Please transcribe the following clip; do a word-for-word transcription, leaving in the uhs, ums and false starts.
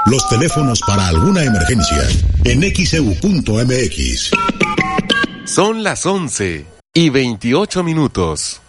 Los teléfonos para alguna emergencia en X E U punto M X. Son las once y veintiocho minutos.